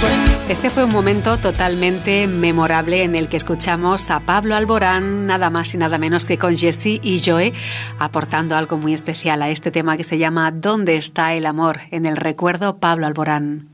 Este fue un momento totalmente memorable en el que escuchamos a Pablo Alborán, nada más y nada menos que con Jessie y Joe, aportando algo muy especial a este tema que se llama ¿Dónde está el amor? En el recuerdo Pablo Alborán.